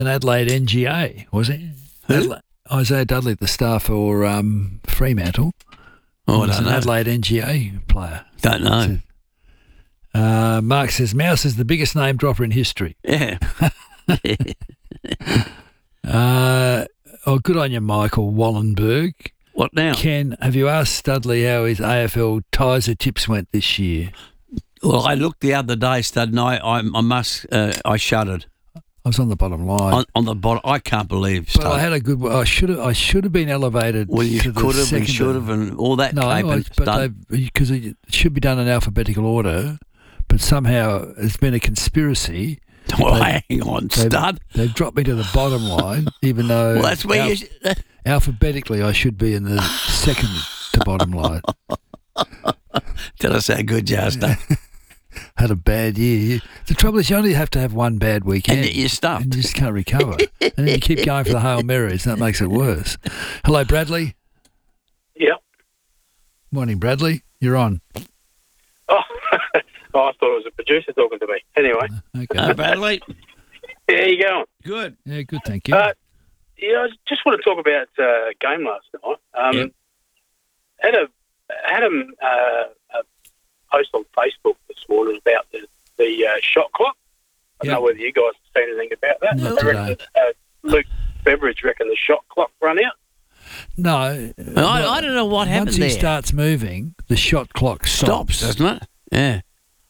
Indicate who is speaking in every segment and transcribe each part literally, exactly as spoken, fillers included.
Speaker 1: an Adelaide N G A, was he? Adela- Isaiah Dudley, the star for um, Fremantle.
Speaker 2: Oh, I
Speaker 1: was
Speaker 2: don't
Speaker 1: an
Speaker 2: know.
Speaker 1: Adelaide N G A player.
Speaker 2: Don't know.
Speaker 1: Uh, Mark says, Mouse is the biggest name dropper in history.
Speaker 2: Yeah.
Speaker 1: Uh, oh, good on you, Michael Wallenberg.
Speaker 2: What now?
Speaker 1: Ken, have you asked Studley how his A F L Tizer tips went this year?
Speaker 2: Well, I looked the other day, Stud, and I, I, I must, uh, I shuddered
Speaker 1: I was on the bottom line.
Speaker 2: on, on the bottom. I can't believe,
Speaker 1: but
Speaker 2: Stud.
Speaker 1: I had a good. I should have. I should have been elevated.
Speaker 2: Well, you
Speaker 1: to the
Speaker 2: could have and
Speaker 1: second-
Speaker 2: should have and all that
Speaker 1: No,
Speaker 2: type
Speaker 1: I,
Speaker 2: of
Speaker 1: but
Speaker 2: stuff.
Speaker 1: because it should be done in alphabetical order. But somehow it's been a conspiracy.
Speaker 2: Well,
Speaker 1: they-
Speaker 2: hang on,
Speaker 1: They've,
Speaker 2: Stud.
Speaker 1: they've dropped me to the bottom line, even though
Speaker 2: Well, that's where
Speaker 1: al-
Speaker 2: you... Sh-
Speaker 1: alphabetically I should be in the second to bottom line.
Speaker 2: Tell us how good you are, Stud.
Speaker 1: Had a bad year. The trouble is you only have to have one bad weekend.
Speaker 2: And you're stuffed.
Speaker 1: And you just can't recover. And then you keep going for the Hail Marys, and that makes it worse. Hello, Bradley.
Speaker 3: Yep.
Speaker 1: Morning, Bradley. You're on.
Speaker 3: Oh, oh, I thought it was a producer talking to me. Anyway,
Speaker 1: Okay.
Speaker 2: Uh, Bradley?
Speaker 3: how you going?
Speaker 2: Good.
Speaker 1: Yeah, good, thank you.
Speaker 3: Uh, yeah, I just want to talk about uh, game last night. Um,
Speaker 2: Yep.
Speaker 3: Had a had a, uh, a post on Facebook this morning about the the uh, shot clock. I don't
Speaker 1: Yep.
Speaker 3: know whether you guys have seen anything about that.
Speaker 1: Not
Speaker 3: I reckon,
Speaker 1: today.
Speaker 3: uh, Luke Beveridge reckon the shot clock run out.
Speaker 1: no.
Speaker 2: I, I don't know what happened
Speaker 1: Once
Speaker 2: there.
Speaker 1: he starts moving, the shot clock stops.
Speaker 2: Stops, doesn't it? Yeah.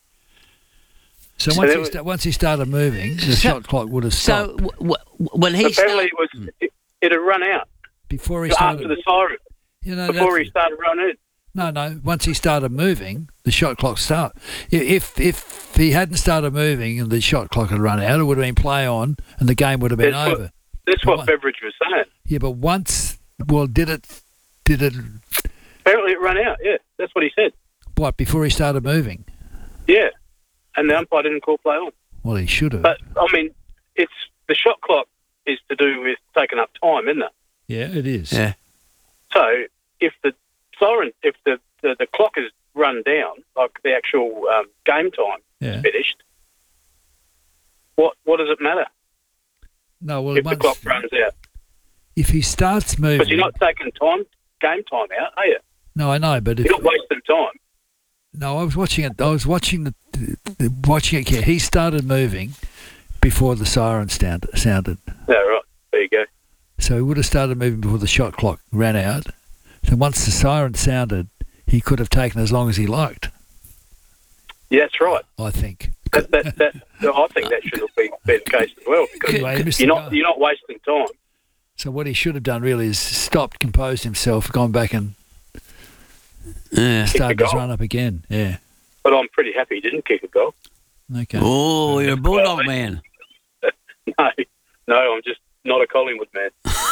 Speaker 1: So
Speaker 3: So
Speaker 1: once,
Speaker 3: there
Speaker 1: he
Speaker 3: was-
Speaker 1: sta- once he started moving, the
Speaker 2: So-
Speaker 1: shot clock would have
Speaker 2: So
Speaker 1: stopped
Speaker 2: w- w- when he
Speaker 3: Apparently,
Speaker 2: started...
Speaker 3: it was it, it had run out
Speaker 1: before he
Speaker 3: after
Speaker 1: started.
Speaker 3: the siren.
Speaker 1: You know,
Speaker 3: Before
Speaker 1: that's-
Speaker 3: he started running.
Speaker 1: No, no. Once he started moving, the shot clock start. I- If if he hadn't started moving and the shot clock had run out, it would have been play on, and the game would have been
Speaker 3: That's what-
Speaker 1: over.
Speaker 3: That's
Speaker 1: But
Speaker 3: what
Speaker 1: what-
Speaker 3: Beveridge was saying.
Speaker 1: Yeah, but once, well, did it? Did it?
Speaker 3: Apparently, it ran out. Yeah, that's what he said.
Speaker 1: What before he started moving?
Speaker 3: Yeah, and the umpire didn't call play on.
Speaker 1: Well, he should have.
Speaker 3: But I mean, it's the shot clock is to do with taking up time, isn't it?
Speaker 1: Yeah, it is.
Speaker 2: Yeah.
Speaker 3: So if the siren, if the, the, the clock is run down, like the actual um, game time
Speaker 1: Yeah.
Speaker 3: is finished, what what does it matter
Speaker 1: No, well,
Speaker 3: if the
Speaker 1: once,
Speaker 3: clock runs out?
Speaker 1: if he starts moving,
Speaker 3: Because you're not taking time game time out, are you?
Speaker 1: no, I know, but if
Speaker 3: You're not wasting time.
Speaker 1: no, I was watching it. I was watching the, the watching it. Yeah, he started moving before the siren sound, sounded.
Speaker 3: Yeah, right. There you go.
Speaker 1: So he would have started moving before the shot clock ran out. So once the siren sounded, he could have taken as long as he liked,
Speaker 3: Yeah, that's right.
Speaker 1: I think.
Speaker 3: That, that, that, I think that should have been, been the case as well. Because
Speaker 1: Anyway, Mister
Speaker 3: you're not
Speaker 1: Guy.
Speaker 3: you're not wasting time.
Speaker 1: So what he should have done really is stopped, composed himself, gone back and
Speaker 2: Yeah.
Speaker 1: started
Speaker 3: the
Speaker 1: his
Speaker 3: goal.
Speaker 1: run up again. Yeah.
Speaker 3: But I'm pretty happy he didn't kick a goal.
Speaker 1: Okay.
Speaker 2: Oh, you're a bulldog man.
Speaker 3: No, no, I'm just not a Collingwood man.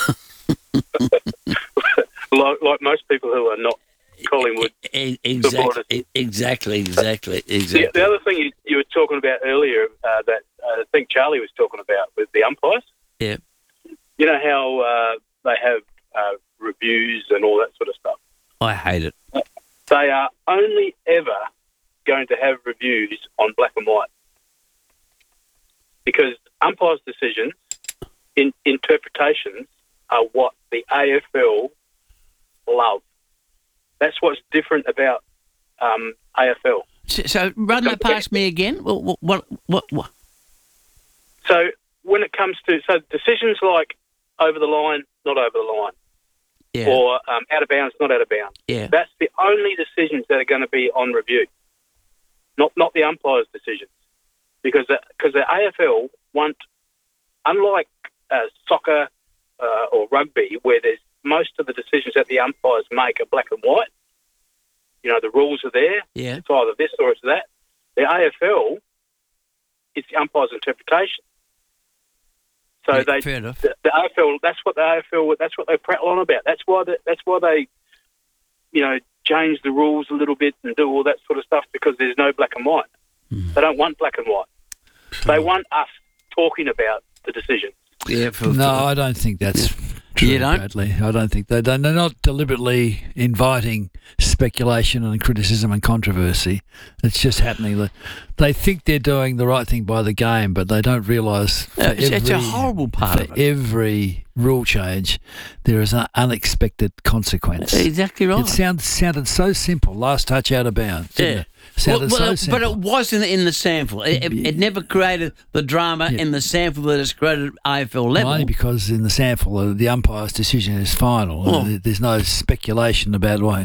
Speaker 3: like, like most people who are not Collingwood.
Speaker 2: E- Exactly, exactly, exactly,
Speaker 3: The,
Speaker 2: exactly.
Speaker 3: the other thing you, you were talking about earlier uh, that uh, I think Charlie was talking about with the umpires.
Speaker 2: Yeah.
Speaker 3: You know how uh, they have uh, reviews and all that sort of stuff.
Speaker 2: I hate it.
Speaker 3: They are only ever going to have reviews on black and white because umpires' decisions, in, interpretations, are what the A F L love. That's what's different about um, A F L.
Speaker 2: So, so run that past me again. What, what, what, what, what?
Speaker 3: So when it comes to so decisions like over the line, not over the line,
Speaker 2: Yeah,
Speaker 3: or um, out of bounds, not out of bounds,
Speaker 2: yeah.
Speaker 3: that's the only decisions that are going to be on review, not not the umpire's decisions, because the, because the A F L want, unlike uh, soccer uh, or rugby, where there's most of the decisions that the umpires make are black and white. You know, the rules are there.
Speaker 2: Yeah.
Speaker 3: It's either this or it's that. The A F L, it's the umpire's interpretation. So
Speaker 2: Yeah,
Speaker 3: they,
Speaker 2: fair enough.
Speaker 3: the, the A F L, that's what the A F L, that's what they prattle on about. That's why they, that's why they, you know, change the rules a little bit and do all that sort of stuff because there's no black and white.
Speaker 2: Mm.
Speaker 3: They don't want black and white. They want us talking about the decision.
Speaker 2: Yeah, for,
Speaker 1: No,
Speaker 2: for-
Speaker 1: I don't think that's true,
Speaker 2: You don't?
Speaker 1: Bradley. I don't think they don't. They're not deliberately inviting speculation and criticism and controversy. It's just happening. They think they're doing the right thing by the game, but they don't realise for
Speaker 2: Yeah, it's,
Speaker 1: every,
Speaker 2: it's a horrible part
Speaker 1: for
Speaker 2: of it.
Speaker 1: every rule change, there is an unexpected consequence.
Speaker 2: Exactly right.
Speaker 1: It sounds sounded so simple. Last touch out of bounds. Didn't
Speaker 2: Yeah.
Speaker 1: it? Sounded
Speaker 2: Well, well,
Speaker 1: so
Speaker 2: but
Speaker 1: simple.
Speaker 2: it wasn't in the sample. It, it, it never created the drama
Speaker 1: Yeah.
Speaker 2: in the sample that it's created at A F L level.
Speaker 1: Only because in the sample, uh, the umpire's decision is final.
Speaker 2: Oh.
Speaker 1: Uh, There's no speculation about why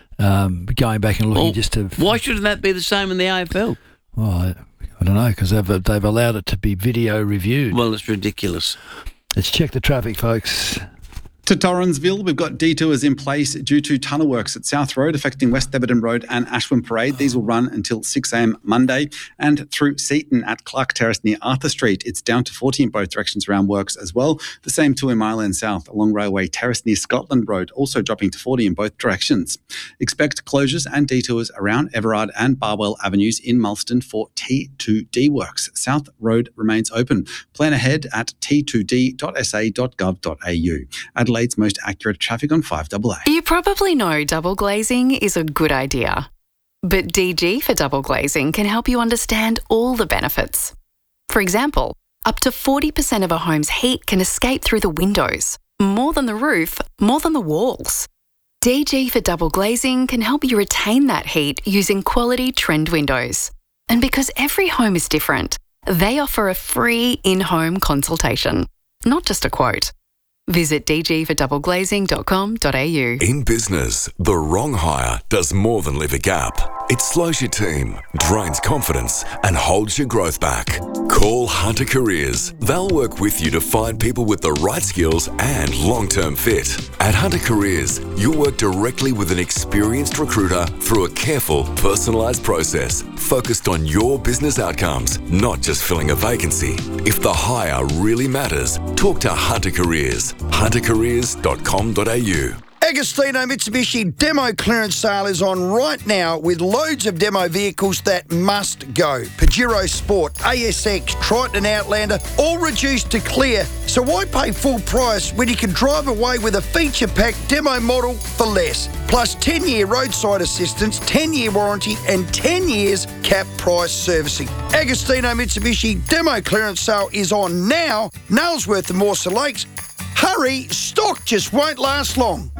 Speaker 1: um, going back and looking
Speaker 2: Well,
Speaker 1: just to.
Speaker 2: why shouldn't that be the same in the A F L?
Speaker 1: Well, I, I don't know, because they've, they've allowed it to be video reviewed.
Speaker 2: Well, it's ridiculous.
Speaker 1: Let's check the traffic, folks.
Speaker 4: To Torrensville, we've got detours in place due to tunnel works at South Road affecting West Debenham Road and Ashwin Parade. These will run until six a m Monday. And through Seaton at Clark Terrace near Arthur Street, it's down to forty in both directions around works as well. The same too in Mile End South along Railway Terrace near Scotland Road, also dropping to forty in both directions. Expect closures and detours around Everard and Barwell Avenues in Mulston for T two D works. South Road remains open. Plan ahead at t two d dot s a dot gov dot a u. Adelaide's most accurate traffic on five A A.
Speaker 5: You probably know double glazing is a good idea. But D G for double glazing can help you understand all the benefits. For example, up to forty percent of a home's heat can escape through the windows. More than the roof, more than the walls. D G for double glazing can help you retain that heat using quality trend windows. And because every home is different, they offer a free in-home consultation, not just a quote. Visit d g for double glazing dot com dot a u.
Speaker 6: In business, the wrong hire does more than leave a gap. It slows your team, drains confidence, and holds your growth back. Call Hunter Careers. They'll work with you to find people with the right skills and long-term fit. At Hunter Careers, you'll work directly with an experienced recruiter through a careful, personalised process focused on your business outcomes, not just filling a vacancy. If the hire really matters, talk to Hunter Careers. hunter careers dot com dot a u.
Speaker 7: Agostino Mitsubishi demo clearance sale is on right now with loads of demo vehicles that must go. Pajero Sport, A S X, Triton Outlander, all reduced to clear. So why pay full price when you can drive away with a feature-packed demo model for less? Plus ten-year roadside assistance, ten-year warranty and ten years cap price servicing. Agostino Mitsubishi demo clearance sale is on now. Nailsworth and Morsa Lakes. Hurry, stock just won't last long.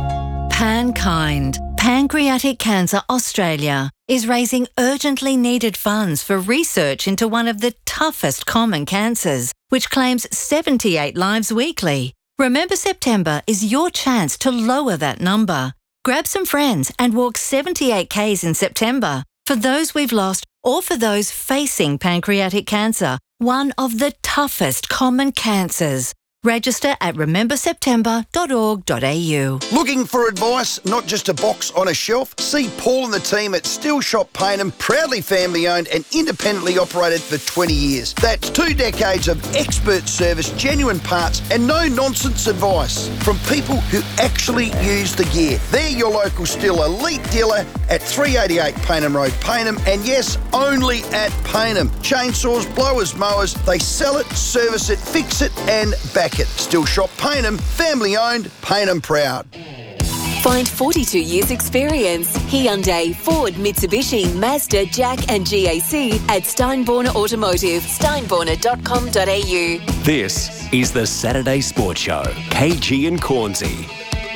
Speaker 8: Pankind, Pancreatic Cancer Australia, is raising urgently needed funds for research into one of the toughest common cancers, which claims seventy-eight lives weekly. Remember September is your chance to lower that number. Grab some friends and walk seventy-eight kays in September for those we've lost or for those facing pancreatic cancer, one of the toughest common cancers. Register at remember september dot org dot a u.
Speaker 7: Looking for advice, not just a box on a shelf? See Paul and the team at Still Shop Payneham, proudly family owned and independently operated for twenty years. That's two decades of expert service, genuine parts and no nonsense advice from people who actually use the gear. They're your local Still elite dealer at three eighty-eight Payneham Road, Payneham, and yes, only at Payneham. Chainsaws, blowers, mowers, they sell it, service it, fix it and back it. Still Shop Payneham, family owned, Payneham proud.
Speaker 9: Find forty-two years experience. Hyundai, Ford, Mitsubishi, Mazda, Jack and G A C at Steinborner Automotive. steinborner dot com dot a u.
Speaker 10: This is the Saturday Sports Show. K G and Cornsey.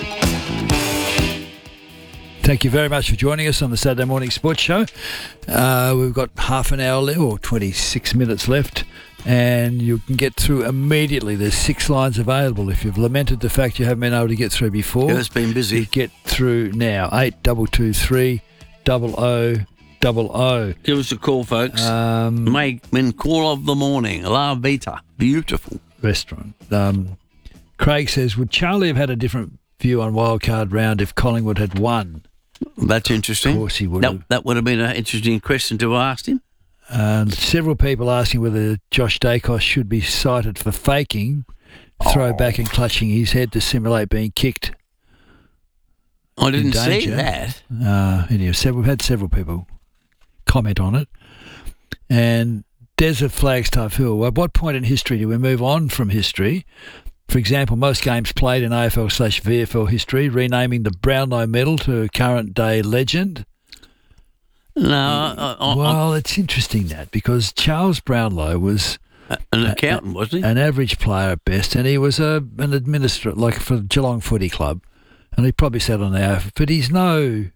Speaker 1: Thank you very much for joining us on the Saturday Morning Sports Show. Uh, we've got half an hour left, or twenty-six minutes left, and you can get through immediately. There's six lines available. If you've lamented the fact you haven't been able to get through before,
Speaker 2: Yeah, it's been busy.
Speaker 1: you get through now. eight two two three, double oh, double oh.
Speaker 2: Give us a call, folks.
Speaker 1: Um,
Speaker 2: Make when call of the morning. La Vita. Beautiful.
Speaker 1: restaurant. Um, Craig says, would Charlie have had a different view on wildcard round if Collingwood had won?
Speaker 2: That's interesting.
Speaker 1: Of course he would
Speaker 2: that,
Speaker 1: have.
Speaker 2: that would have been an interesting question to ask him.
Speaker 1: Uh, several people asking whether Josh Dacos should be cited for faking, throw back and clutching his head to simulate being kicked.
Speaker 2: I didn't
Speaker 1: in
Speaker 2: see
Speaker 1: danger.
Speaker 2: that.
Speaker 1: Uh, anyway, several, we've had several people comment on it. And Des of Flagstaff Hill, at what point in history do we move on from history For example, most games played in A F L slash V F L history, renaming the Brownlow Medal to current day legend.
Speaker 2: No, I, I,
Speaker 1: Well, it's interesting that because Charles Brownlow was
Speaker 2: an accountant, wasn't he?
Speaker 1: an average player at best, and he was a an administrator, like for Geelong Footy Club, and he probably sat on the A F L, but he's no,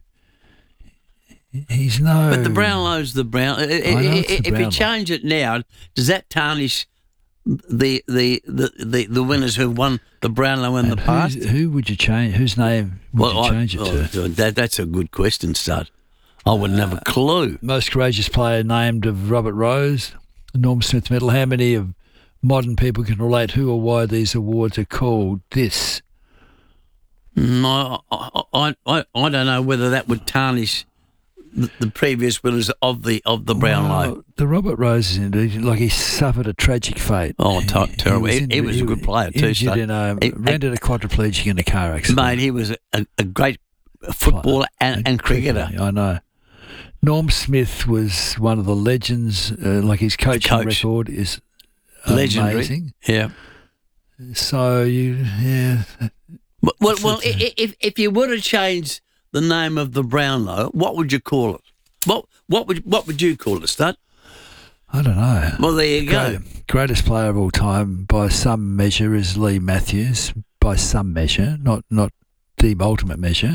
Speaker 1: he's no.
Speaker 2: But the Brownlow's the Brown. I, I,
Speaker 1: know it's the
Speaker 2: if you
Speaker 1: Brownlow.
Speaker 2: change it now, does that tarnish the the, the, the, the winners who won the Brownlow in
Speaker 1: And
Speaker 2: the past?
Speaker 1: who's- Who would you change? Whose name would you
Speaker 2: I-
Speaker 1: change it to?
Speaker 2: oh, that, that's a good question, Stud. I wouldn't have a clue.
Speaker 1: Most courageous player named of Robert Rose, Norm Smith Medal. How many of modern people can relate who or why these awards are called this?
Speaker 2: No, I, I, I, I don't know whether that would tarnish the, the previous winners of the of the Brownlow.
Speaker 1: Well, the Robert Rose is indeed like he suffered a tragic fate.
Speaker 2: Oh, ter- terrible!
Speaker 1: was
Speaker 2: He,
Speaker 1: injured-
Speaker 2: he was a good player too.
Speaker 1: Injured
Speaker 2: Stud.
Speaker 1: in a,
Speaker 2: He-
Speaker 1: rendered a quadriplegic in a car accident.
Speaker 2: Mate, he was a, a, a great footballer and, and cricketer.
Speaker 1: I know. Norm Smith was one of the legends. Uh, like his coaching
Speaker 2: Coach.
Speaker 1: record is
Speaker 2: Legendary.
Speaker 1: amazing.
Speaker 2: Yeah.
Speaker 1: So you, yeah.
Speaker 2: Well, well, well i- i- if if you were to change the name of the Brownlow, what would you call it? What what would what would you call it, Stud?
Speaker 1: I don't know.
Speaker 2: Well, there you go.
Speaker 1: Great, greatest player of all time by some measure is Lee Matthews. By some measure, not not the ultimate measure.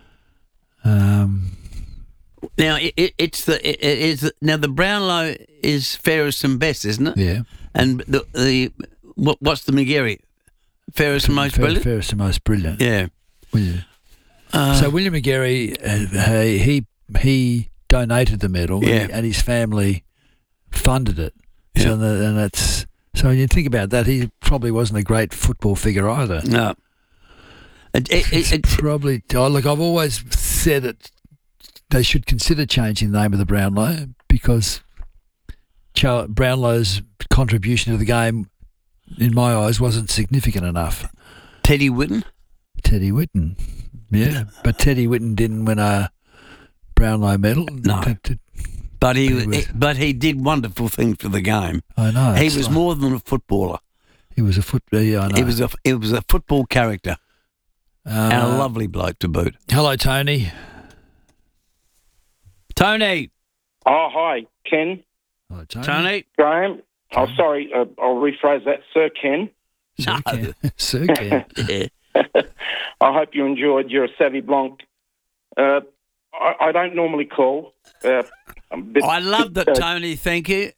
Speaker 1: Um.
Speaker 2: Now it, it, it's the it, it is now the Brownlow is fairest and best, isn't it?
Speaker 1: Yeah.
Speaker 2: And the the what what's the McGarry? Fairest and most
Speaker 1: Fair-
Speaker 2: brilliant.
Speaker 1: Fairest and most brilliant.
Speaker 2: Yeah.
Speaker 1: William.
Speaker 2: Uh,
Speaker 1: so William McGarry, uh, he he he donated the medal,
Speaker 2: Yeah.
Speaker 1: and, he- and his family funded it.
Speaker 2: Yeah.
Speaker 1: So the, and that's so when you think about that, he probably wasn't a great football figure either.
Speaker 2: No. It, it,
Speaker 1: It's
Speaker 2: it, it,
Speaker 1: probably oh, look. I've always said it. They should consider changing the name of the Brownlow because Char- Brownlow's contribution to the game, in my eyes, wasn't significant enough.
Speaker 2: Teddy Whitten.
Speaker 1: Teddy Whitten, yeah, but Teddy Whitten didn't win a Brownlow medal.
Speaker 2: No. But he,
Speaker 1: He was-
Speaker 2: but he did wonderful things for the game.
Speaker 1: I know.
Speaker 2: he
Speaker 1: it's
Speaker 2: was
Speaker 1: like-
Speaker 2: more than a footballer.
Speaker 1: He was a foot. Yeah, I know.
Speaker 2: He was a he was a football character
Speaker 1: Uh,
Speaker 2: and a lovely bloke to boot.
Speaker 1: Hello, Tony.
Speaker 2: Tony.
Speaker 11: Oh, hi, Ken.
Speaker 1: Hello, Tony.
Speaker 2: Tony.
Speaker 11: Graham. Oh, sorry, uh, I'll rephrase that. Sir Ken.
Speaker 1: Sir
Speaker 2: No.
Speaker 1: Ken. Sir Ken.
Speaker 2: Yeah.
Speaker 11: I hope you enjoyed your Savvy Blanc. Uh, I, I don't normally call. Uh, I'm a bit,
Speaker 2: I love that,
Speaker 11: uh,
Speaker 2: Tony. Thank you.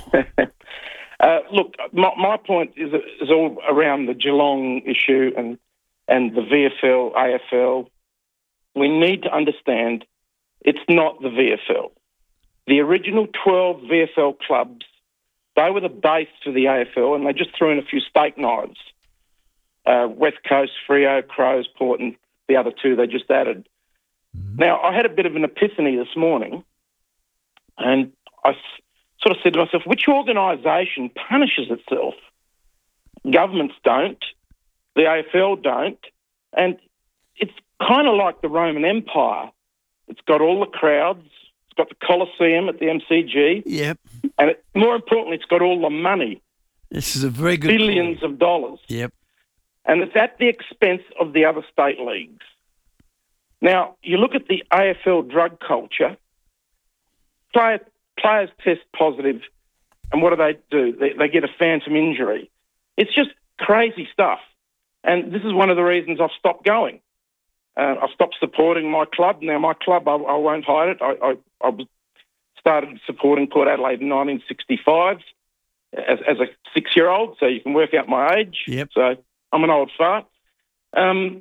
Speaker 11: uh, look, my, my point is is all around the Geelong issue and and the V F L, A F L. We need to understand it's not the V F L. The original twelve V F L clubs, they were the base for the A F L, and they just threw in a few steak knives. Uh, West Coast, Freo, Crows, Port, and the other two they just added. Mm-hmm. Now, I had a bit of an epiphany this morning, and I s- sort of said to myself, which organisation punishes itself? Governments don't, the A F L don't, and it's kind of like the Roman Empire. It's got all the crowds, it's got the Colosseum at the M C G,
Speaker 2: Yep.
Speaker 11: and it, more importantly, it's got all the money,
Speaker 2: This is a very good
Speaker 11: billions
Speaker 2: call.
Speaker 11: of dollars.
Speaker 2: Yep.
Speaker 11: And it's at the expense of the other state leagues. Now, you look at the A F L drug culture, player, players test positive, and what do they do? They, they get a phantom injury. It's just crazy stuff. And this is one of the reasons I've stopped going. Uh, I've stopped supporting my club. Now, my club, I, I won't hide it. I, I, I was- started supporting Port Adelaide in nineteen sixty-five as, as a six-year-old, so you can work out my age.
Speaker 2: Yep.
Speaker 11: So I'm an old fart. Um,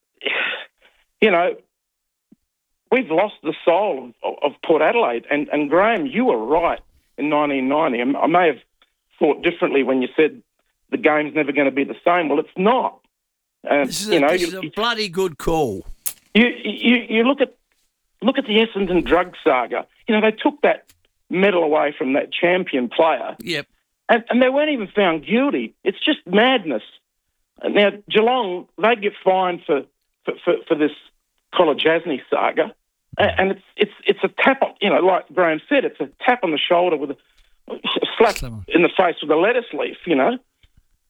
Speaker 11: you know, we've lost the soul of, of Port Adelaide. And, and Graham, you were right in nineteen ninety. I may have thought differently when you said the game's never going to be the same. Well, it's not. Uh,
Speaker 2: This is,
Speaker 11: you
Speaker 2: a,
Speaker 11: know,
Speaker 2: this
Speaker 11: you,
Speaker 2: is a bloody good call.
Speaker 11: you, you you look at look at the Essendon drug saga. You know, they took that medal away from that champion player,
Speaker 2: Yep.
Speaker 11: and, and they weren't even found guilty. It's just madness. Now, Geelong, they get fined for for, for, for this Kolodjasny saga, and, and it's it's it's a tap on, you know, like Graham said, it's a tap on the shoulder with a, a slap
Speaker 1: Slap.
Speaker 11: in the face with a lettuce leaf, you know.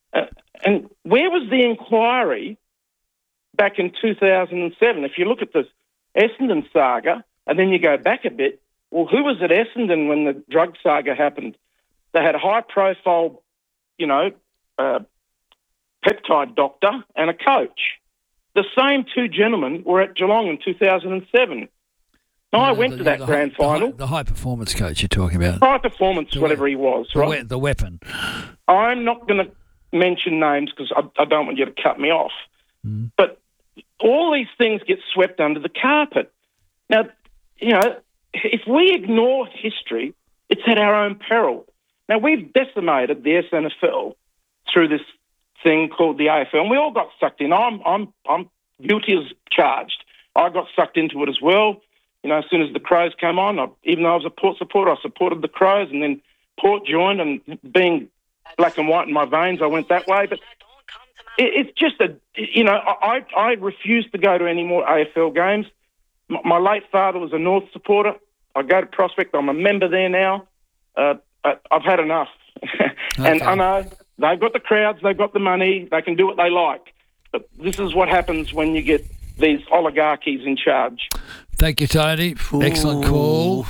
Speaker 11: Uh, and where was the inquiry back in two thousand seven? If you look at the Essendon saga and then you go back a bit, well, who was at Essendon when the drug saga happened? They had a high-profile, you know, uh, peptide doctor and a coach. The same two gentlemen were at Geelong in two thousand seven. Now, I went
Speaker 1: the,
Speaker 11: to that
Speaker 1: the,
Speaker 11: grand
Speaker 1: the,
Speaker 11: final.
Speaker 1: The high-performance coach you're talking about.
Speaker 11: High performance,
Speaker 1: The
Speaker 11: whatever
Speaker 1: we-
Speaker 11: he was,
Speaker 1: The,
Speaker 11: right?
Speaker 1: we- the weapon.
Speaker 11: I'm not going to mention names because I, I don't want you to cut me off.
Speaker 1: Mm.
Speaker 11: But all these things get swept under the carpet. Now, you know, if we ignore history, it's at our own peril. Now, we've decimated the S N F L through this thing called the A F L, and we all got sucked in. I'm, I'm, I'm guilty as charged. I got sucked into it as well. You know, as soon as the Crows came on, I, even though I was a Port supporter, I supported the Crows, and then Port joined, and being black and white in my veins, I went that way. But it, it's just a, you know, I, I refuse to go to any more A F L games. My, my late father was a North supporter. I go to Prospect. I'm a member there now. Uh, I, I've had enough. And
Speaker 1: Okay.
Speaker 11: I know they've got the crowds, they've got the money, they can do what they like. But this is what happens when you get these oligarchies in charge.
Speaker 1: Thank you, Tony. Excellent call.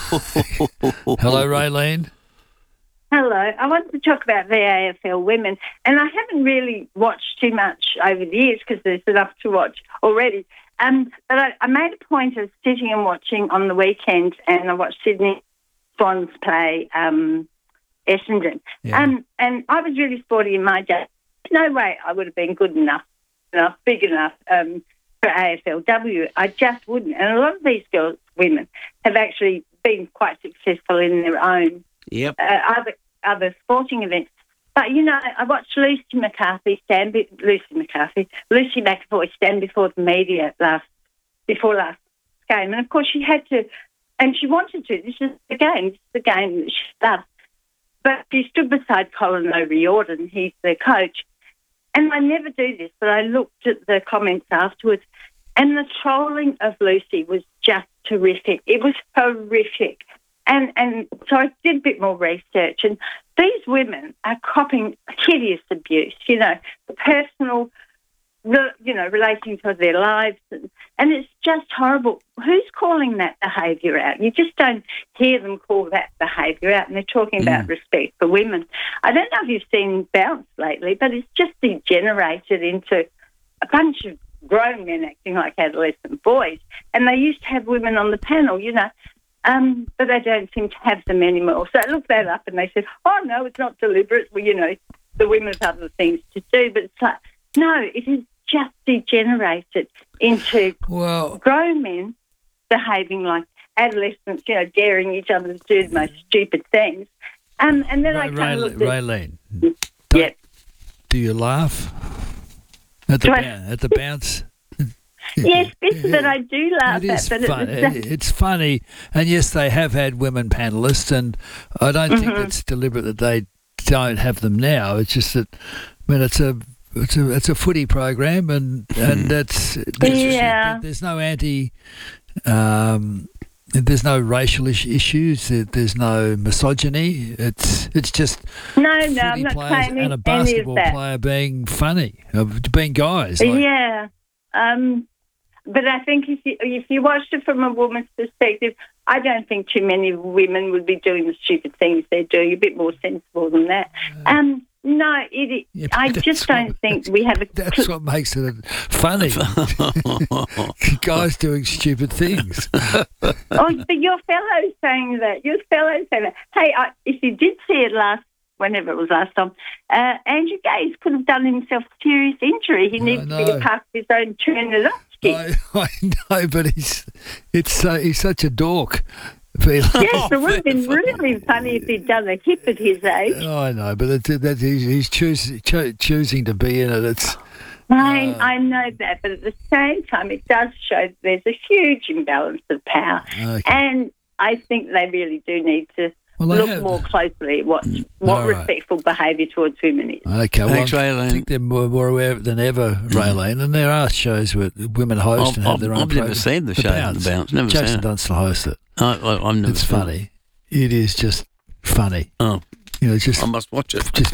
Speaker 1: Hello, Raylene.
Speaker 12: Hello. I wanted to talk about the A F L women, and I haven't really watched too much over the years because there's enough to watch already. Um, but I, I made a point of sitting and watching on the weekend, and I watched Sydney Swans play um, Essendon.
Speaker 1: Yeah.
Speaker 12: Um, and I was really sporty in my day. No way I would have been good enough, enough big enough um, for A F L W. I just wouldn't. And a lot of these girls, women, have actually been quite successful in their own
Speaker 2: Yep.
Speaker 12: uh, other other sporting events. But, you know, I watched Lucy McCarthy stand, be- Lucy McCarthy, Lucy McAvoy stand before the media last, before last game. And, of course, she had to, and she wanted to. This is the game. This is the game that she loves. But she stood beside Colin O'Riordan. He's the coach. And I never do this, but I looked at the comments afterwards, and the trolling of Lucy was just terrific. It was horrific. And and so I did a bit more research, and these women are copping hideous abuse, you know, personal, you know, relating to their lives, and, and it's just horrible. Who's calling that behaviour out? You just don't hear them call that behaviour out, and they're talking about
Speaker 1: Mm.
Speaker 12: respect for women. I don't know if you've seen Bounce lately, but it's just degenerated into a bunch of grown men acting like adolescent boys, and they used to have women on the panel, you know, Um, but they don't seem to have them anymore. So I looked that up and they said, oh, no, it's not deliberate. Well, you know, the women have other things to do. But it's like, no, it has just degenerated into
Speaker 1: Well,
Speaker 12: grown men behaving like adolescents, you know, daring each other to do the most stupid things. Um, and then I
Speaker 1: Ray-
Speaker 12: kind of
Speaker 1: Ray-
Speaker 12: looked at...
Speaker 1: Raylene,
Speaker 12: Yeah.
Speaker 1: do you laugh at the,
Speaker 12: Do I-
Speaker 1: boun- at the bounce?
Speaker 12: Yes, bits of it I do laugh
Speaker 1: It is
Speaker 12: at, but
Speaker 1: fun.
Speaker 12: it was just...
Speaker 1: It's funny, and yes, they have had women panellists, and I don't think
Speaker 12: Mhm.
Speaker 1: it's deliberate that they don't have them now. It's just that, I mean, it's a it's a it's a footy program, and and that's there's,
Speaker 12: Yeah.
Speaker 1: there's no anti. Um, there's no racial is- issues. There, there's no misogyny. It's it's just
Speaker 12: No, no,
Speaker 1: footy
Speaker 12: I'm not
Speaker 1: players
Speaker 12: claiming
Speaker 1: and a
Speaker 12: any of
Speaker 1: basketball
Speaker 12: that.
Speaker 1: player being funny, of being guys. Like,
Speaker 12: Yeah. Um, but I think if you, if you watched it from a woman's perspective, I don't think too many women would be doing the stupid things they're doing. A bit more sensible than that. Um, no, it,
Speaker 1: Yeah, but
Speaker 12: I
Speaker 1: that's
Speaker 12: just don't
Speaker 1: what-
Speaker 12: think we have a...
Speaker 1: That's what makes it funny. Guys doing stupid things.
Speaker 12: Oh, but your fellow's saying that. Your fellow's saying that. Hey, I, if you did see it last, whenever it was last time, uh, Andrew Gaze could have done himself serious injury. He needs to be
Speaker 1: know.
Speaker 12: a part of his own Trinidad.
Speaker 1: I, I know, but he's it's so, he's such a dork. Yes,
Speaker 12: Yes, it would have been really funny if he'd done a hip at his age.
Speaker 1: I know, but it's, that he's, he's choos, cho- choosing to be in it. It's
Speaker 12: I,
Speaker 1: Uh,
Speaker 12: I know that, but at the same time, it does show that there's a huge imbalance of power.
Speaker 1: Okay.
Speaker 12: And I think they really do need to
Speaker 1: Well, they
Speaker 12: look
Speaker 1: have-
Speaker 12: more closely at what, what
Speaker 1: All right.
Speaker 12: respectful behaviour towards women is.
Speaker 1: okay. Well,
Speaker 2: Thanks,
Speaker 1: I
Speaker 2: Raylene.
Speaker 1: think they're more, more aware than ever, Raylene, and there are shows where women host
Speaker 2: I've-
Speaker 1: and have
Speaker 2: I've-
Speaker 1: their own.
Speaker 2: I've never
Speaker 1: program.
Speaker 2: seen the show, The Bounce. Never
Speaker 1: Jason
Speaker 2: seen it.
Speaker 1: Dunstall hosts it.
Speaker 2: I, I, I've never
Speaker 1: It's
Speaker 2: seen
Speaker 1: funny. It is just funny.
Speaker 2: It. Oh,
Speaker 1: You know, just
Speaker 2: I must watch it.
Speaker 1: just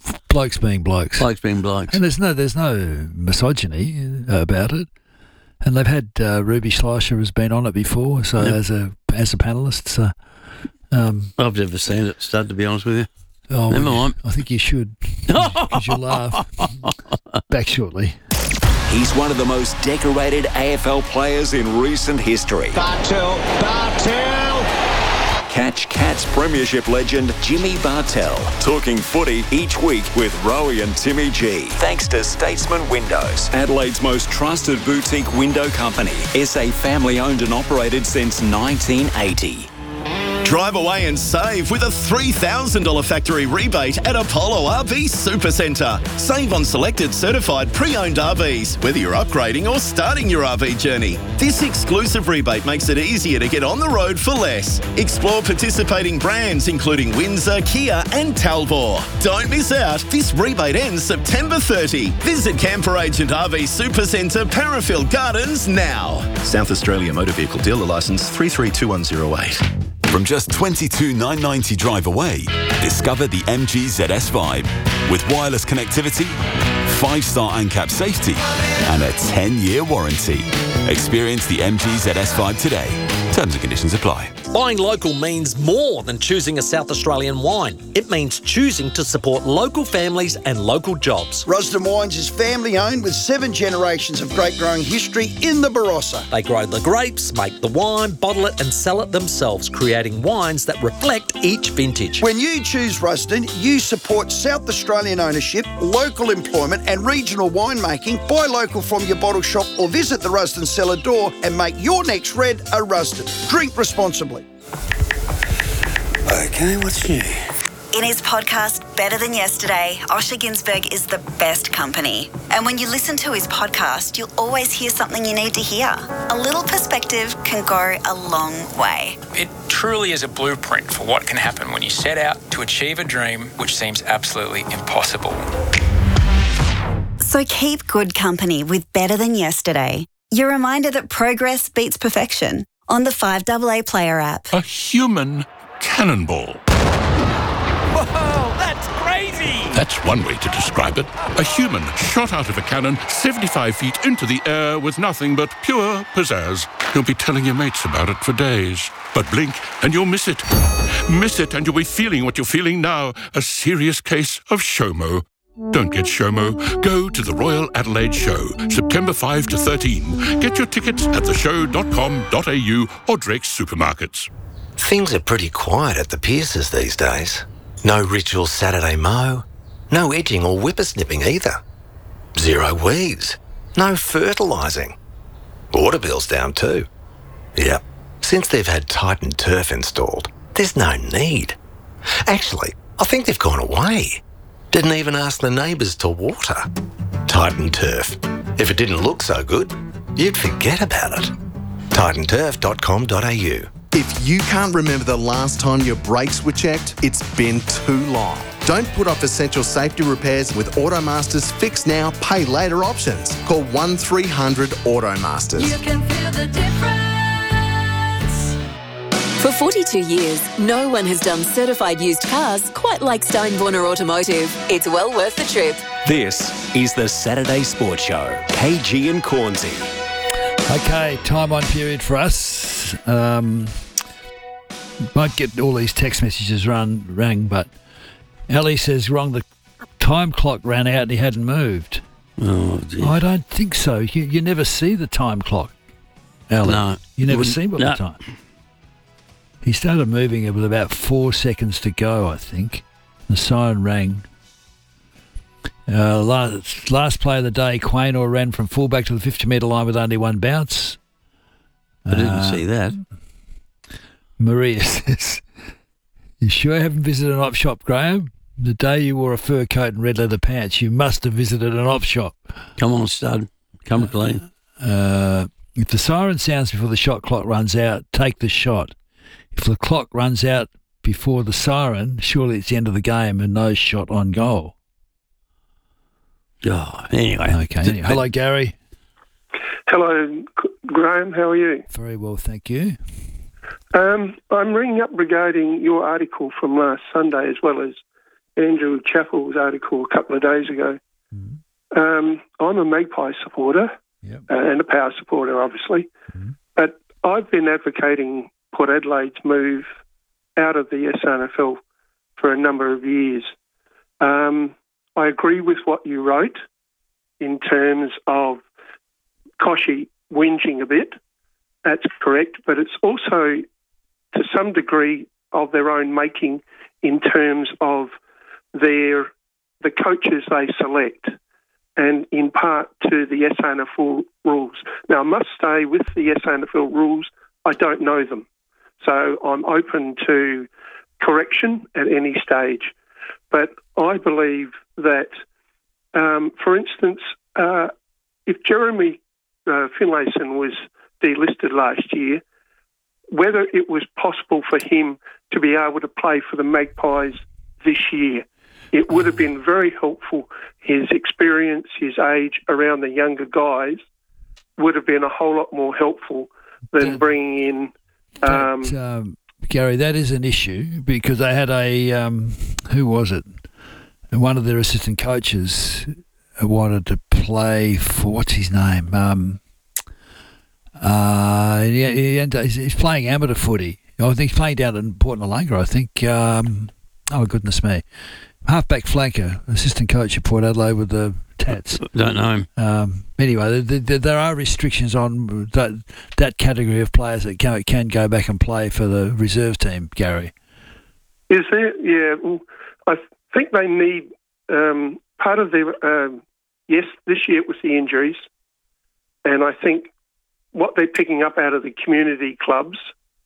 Speaker 1: blokes being blokes.
Speaker 2: Blokes being blokes.
Speaker 1: And there's no there's no misogyny about it. And they've had uh, Ruby Schleicher has been on it before, so
Speaker 2: Yep.
Speaker 1: as a as a panellist. So, um,
Speaker 2: I've never seen it, Stud, to be honest with you.
Speaker 1: oh,
Speaker 2: Never
Speaker 1: well,
Speaker 2: mind.
Speaker 1: I think you should, because you'll laugh. Back shortly.
Speaker 10: He's one of the most decorated A F L players in recent history.
Speaker 13: Bartel, Bartel!
Speaker 10: Catch Cats Premiership legend Jimmy Bartel talking footy each week with Rowie and Timmy G. Thanks to Statesman Windows, Adelaide's most trusted boutique window company. S A family owned and operated since nineteen eighty.
Speaker 14: Drive away and save with a three thousand dollars factory rebate at Apollo R V Supercentre. Save on selected certified pre-owned R Vs, whether you're upgrading or starting your R V journey. This exclusive rebate makes it easier to get on the road for less. Explore participating brands including Windsor, Kia and Talbot. Don't miss out. This rebate ends September thirtieth. Visit Camper Agent R V Supercentre, Parafield Gardens now. South Australia Motor Vehicle Dealer Licence three three two one zero eight.
Speaker 6: From just twenty-two thousand nine hundred ninety drive away, discover the M G Z S Vibe. With wireless connectivity, five-star ANCAP safety, and a ten-year warranty. Experience the M G Z S Vibe today. Terms and conditions apply.
Speaker 15: Buying local means more than choosing a South Australian wine. It means choosing to support local families and local jobs.
Speaker 7: Rusden Wines is family owned with seven generations of grape growing history in the Barossa.
Speaker 15: They grow the grapes, make the wine, bottle it and sell it themselves, creating wines that reflect each vintage.
Speaker 7: When you choose Rusden, you support South Australian ownership, local employment and regional winemaking. Buy local from your bottle shop or visit the Rusden cellar door and make your next red a Rusden. Drink responsibly.
Speaker 16: Okay, what's new?
Speaker 17: In his podcast, Better Than Yesterday, Osher Ginsberg is the best company. And when you listen to his podcast, you'll always hear something you need to hear. A little perspective can go a long way.
Speaker 18: It truly is a blueprint for what can happen when you set out to achieve a dream which seems absolutely impossible.
Speaker 17: So keep good company with Better Than Yesterday. Your reminder that progress beats perfection on the five A A Player app.
Speaker 19: A human cannonball.
Speaker 18: Whoa, that's crazy!
Speaker 19: That's one way to describe it. A human shot out of a cannon seventy-five feet into the air with nothing but pure pizzazz. You'll be telling your mates about it for days. But blink and you'll miss it. Miss it and you'll be feeling what you're feeling now. A serious case of SHOMO. Don't get SHOMO. Go to the Royal Adelaide Show, September fifth to thirteenth. Get your tickets at the show dot com dot a u or Drake's Supermarkets.
Speaker 20: Things are pretty quiet at the Pierces these days. No ritual Saturday mow, no edging or whippersnipping either. Zero weeds, no fertilising. Water bill's down too. Yep, since they've had Titan Turf installed, there's no need. Actually, I think they've gone away. Didn't even ask the neighbours to water. Titan Turf. If it didn't look so good, you'd forget about it. titan turf dot com dot a u.
Speaker 21: If you can't remember the last time your brakes were checked, it's been too long. Don't put off essential safety repairs with Automaster's Fix Now, Pay Later options. Call one three hundred Automasters.
Speaker 9: You can feel the difference. For forty-two years, no one has done certified used cars quite like Steinborner Automotive. It's well worth the trip.
Speaker 10: This is the Saturday Sports Show. K G and Cornsey.
Speaker 1: Okay, time on period for us. Um, won't get all these text messages run rang, but Ali says wrong. The time clock ran out and he hadn't moved.
Speaker 2: Oh, dear.
Speaker 1: I don't think so. You, you never see the time clock, Ali.
Speaker 2: No.
Speaker 1: You never
Speaker 2: Wouldn't-
Speaker 1: see what
Speaker 2: no.
Speaker 1: the time. He started moving it with about four seconds to go, I think. The siren rang. Uh, last, last play of the day, Quaynor ran from fullback to the fifty metre line with only one bounce.
Speaker 2: I didn't
Speaker 1: Uh,
Speaker 2: see that.
Speaker 1: Maria says, you sure haven't visited an op shop, Graham? The day you wore a fur coat and red leather pants, you must have visited an op shop.
Speaker 2: Come on, stud. Come clean.
Speaker 1: Uh, if the siren sounds before the shot clock runs out, take the shot. If the clock runs out before the siren, surely it's the end of the game and no shot on goal.
Speaker 2: Oh, anyway.
Speaker 1: Okay. Anyway. Hello, Gary.
Speaker 22: Hello, Graham. How are you?
Speaker 1: Very well, thank you.
Speaker 22: Um, I'm ringing up regarding your article from last Sunday, as well as Andrew Chappell's article a couple of days ago. Mm-hmm. Um, I'm a Magpie supporter yep. uh, and a Power supporter, obviously. Mm-hmm. But I've been advocating Port Adelaide's move out of the S A N F L for a number of years. Um, I agree with what you wrote in terms of Kochie whinging a bit. That's correct, but it's also to some degree of their own making in terms of their the coaches they select, and in part to the S A N F L rules. Now, I must say, with the S A N F L rules, I don't know them, so I'm open to correction at any stage. But I believe that, um, for instance, uh, if Jeremy uh, Finlayson was delisted last year, whether it was possible for him to be able to play for the Magpies this year, it would have been very helpful. His experience, his age around the younger guys would have been a whole lot more helpful than bringing in... Um,
Speaker 1: but, um, Gary, that is an issue because they had a... Um, who was it? One of their assistant coaches wanted to play for... What's his name? Um, uh, he, he, he's playing amateur footy. I think he's playing down in Port Noarlunga, I think. Um, oh, goodness me. Halfback flanker, assistant coach at Port Adelaide with the Tats.
Speaker 2: Don't know him.
Speaker 1: Um, anyway, there, there, there are restrictions on that, that category of players that can, can go back and play for the reserve team, Gary.
Speaker 22: Is there? Yeah. Well, I think they need um, part of their... Um, yes, this year it was the injuries, and I think what they're picking up out of the community clubs,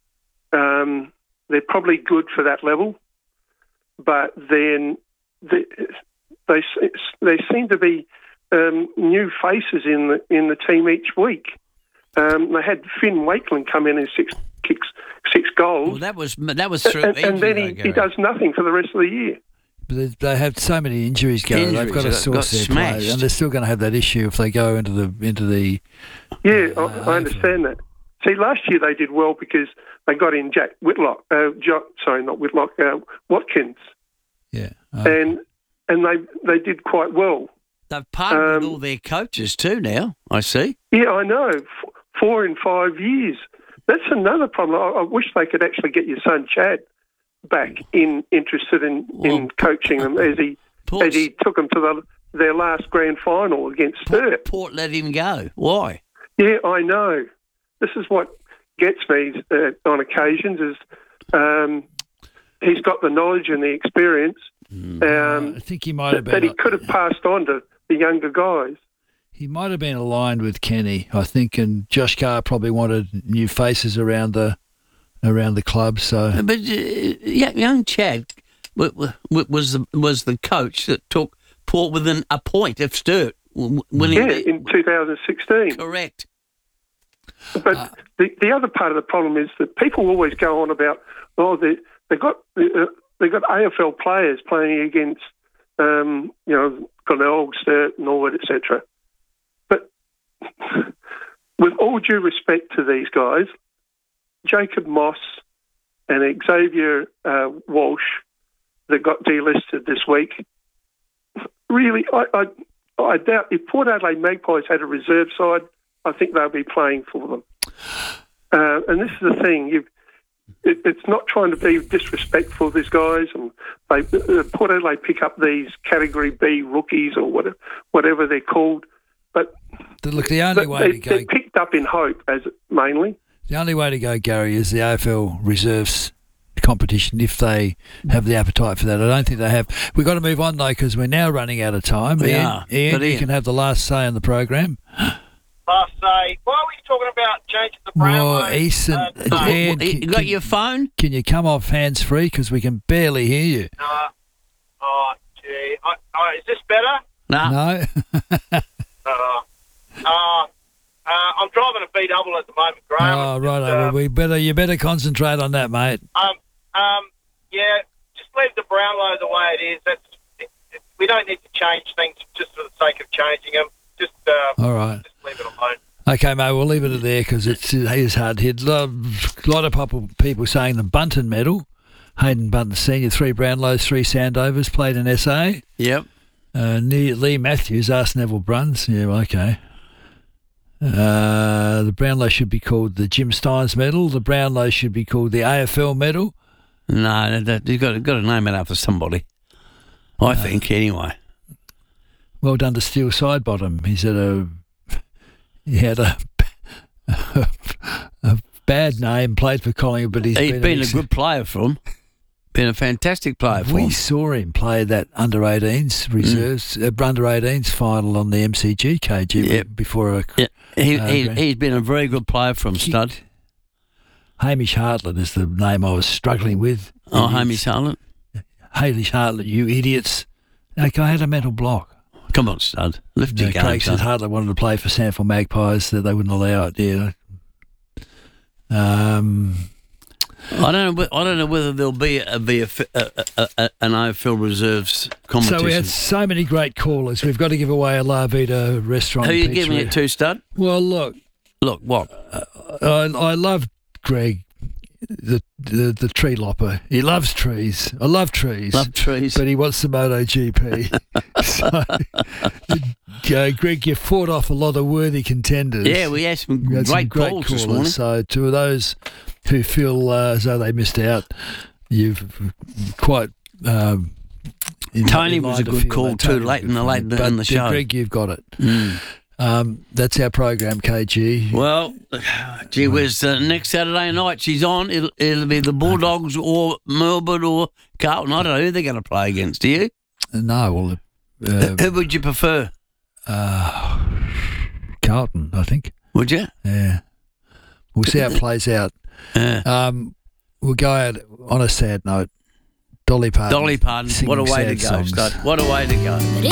Speaker 22: um, they're probably good for that level, but then they they, they seem to be um, new faces in the in the team each week. Um, they had Finn Wakeland come in and six kicks, six goals.
Speaker 2: Well, that was that was through
Speaker 22: and, and then he,
Speaker 2: though,
Speaker 22: he does nothing for the rest of the year.
Speaker 1: But they, they have so many injuries going. They've got to source their players, and they're still going to have that issue if they go into the into the.
Speaker 22: Yeah, uh, I, I understand that. See, last year they did well because they got in Jack Whitlock. Uh, jo- sorry, not Whitlock. Uh, Watkins.
Speaker 1: Yeah,
Speaker 22: uh, and and they they did quite well.
Speaker 2: They've partnered um, with all their coaches too now. I see.
Speaker 22: Yeah, I know. F- four in five years. That's another problem. I, I wish they could actually get your son Chad back in interested in, well, in coaching them as he Port's, as he took them to the, their last grand final against Sturt.
Speaker 2: Port let him go. Why?
Speaker 22: Yeah, I know. This is what gets me uh, on occasions is um, he's got the knowledge and the experience.
Speaker 1: Mm.
Speaker 22: Um,
Speaker 1: I think he might have been
Speaker 22: that he could have passed on to the younger guys.
Speaker 1: He might have been aligned with Kenny, I think, and Josh Carr probably wanted new faces around the around the club. So,
Speaker 2: but uh, young Chad was the was the coach that took Port within a point of Sturt. When
Speaker 22: yeah,
Speaker 2: he,
Speaker 22: in two thousand sixteen.
Speaker 2: Correct.
Speaker 22: But uh, the the other part of the problem is that people always go on about oh they they got uh, they got A F L players playing against um, you know Glenelg, Sturt, Norwood, et cetera. But with all due respect to these guys, Jacob Moss and Xavier uh, Walsh that got delisted this week. Really, I, I I doubt if Port Adelaide Magpies had a reserve side, I think they'll be playing for them. Uh, and this is the thing: you, it, it's not trying to be disrespectful to these guys, and they uh, Port Adelaide pick up these Category B rookies or whatever, whatever they're called. But
Speaker 1: look, the only way
Speaker 22: they,
Speaker 1: to go,
Speaker 22: they're picked up in hope as mainly.
Speaker 1: The only way to go, Gary, is the A F L reserves competition if they have the appetite for that. I don't think they have. We've got to move on, though, because we're now running out of time.
Speaker 2: We
Speaker 1: Ian,
Speaker 2: are.
Speaker 1: Ian,
Speaker 2: But
Speaker 1: you
Speaker 2: Ian-
Speaker 1: can have the last say on the program.
Speaker 3: Last say, why are we talking about changing the Brownlow?
Speaker 1: Well, Easton,
Speaker 3: uh,
Speaker 1: Ian,
Speaker 2: you
Speaker 1: can,
Speaker 2: got
Speaker 1: can-
Speaker 2: your phone?
Speaker 1: can you come off hands-free because we can barely hear you?
Speaker 3: Uh, oh, gee. I, oh, is this better?
Speaker 2: No.
Speaker 1: No?
Speaker 3: Uh, uh, uh, I'm driving a B double at the moment, Graham.
Speaker 1: Oh, right.
Speaker 3: Just,
Speaker 1: well,
Speaker 3: uh,
Speaker 1: we better. You better concentrate on that, mate.
Speaker 3: Um, um, yeah, just leave the Brownlow the way it is. That's it, it, we don't need to change things just for the sake of changing them. Just, uh,
Speaker 1: All right.
Speaker 3: just leave it alone.
Speaker 1: Okay, mate, we'll leave it at there because it's it is hard hit. A lot of people saying the Bunton medal, one Hayden Bunton Senior, three Brownlows, three Sandovers, played in S A.
Speaker 2: Yep.
Speaker 1: Uh, Lee Matthews asked Neville Bruns. Yeah, okay. Uh, the Brownlow should be called the Jim Steins Medal. The Brownlow should be called the A F L Medal.
Speaker 2: No, that, you've got, got to name it after somebody. I uh, think, anyway.
Speaker 1: Well done to Steele Sidebottom. He's had a he had a, a, a bad name, played for Collingwood, but he's,
Speaker 2: he's
Speaker 1: been,
Speaker 2: been
Speaker 1: a,
Speaker 2: a good player for him. Been a fantastic player for
Speaker 1: we
Speaker 2: him.
Speaker 1: We saw him play that under eighteens reserves, mm. uh, under eighteens final on the M C G K G yep. before a.
Speaker 2: Yeah. He, uh, he, he's been a very good player from stud.
Speaker 1: Hamish Hartlett is the name I was struggling with.
Speaker 2: Oh, Hamish Hartlett.
Speaker 1: Hamish Hartlett, you idiots. Like, I had a mental block.
Speaker 2: Come on, stud. Lift your game.
Speaker 1: Craig said Hartlett wanted to play for Sanford Magpies, that they wouldn't allow it. Yeah. Um,
Speaker 2: I don't know. I don't know whether there'll be a, be a, a, a, a, an A F L reserves competition.
Speaker 1: So we had so many great callers. We've got to give away a La Vida restaurant.
Speaker 2: Who are you giving it to, stud?
Speaker 1: Well, look,
Speaker 2: look what
Speaker 1: uh, I, I love Greg. The, the the tree lopper. He loves trees. I love trees.
Speaker 2: Love trees.
Speaker 1: But he wants the MotoGP. so, uh, Greg, you fought off a lot of worthy contenders.
Speaker 2: Yeah, we had some,
Speaker 1: had
Speaker 2: great,
Speaker 1: some great
Speaker 2: calls
Speaker 1: callers
Speaker 2: this morning.
Speaker 1: So to those who feel uh, as though they missed out, you've quite. Um, in,
Speaker 2: Tony
Speaker 1: in
Speaker 2: was a good call too, late in the late in the, in the show.
Speaker 1: Greg, you've got it.
Speaker 2: Mm.
Speaker 1: Um, that's our program, K G.
Speaker 2: Well, gee whiz, uh, next Saturday night she's on. It'll, it'll be the Bulldogs or Melbourne or Carlton. I don't know who they're going to play against, do you?
Speaker 1: No, well... Uh,
Speaker 2: who would you prefer?
Speaker 1: Uh, Carlton, I think.
Speaker 2: Would you?
Speaker 1: Yeah. We'll see how it plays out.
Speaker 2: Yeah.
Speaker 1: Um, we'll go out on a sad note. Dolly Parton.
Speaker 2: Dolly Parton. What a way to go, stud. What a way to go.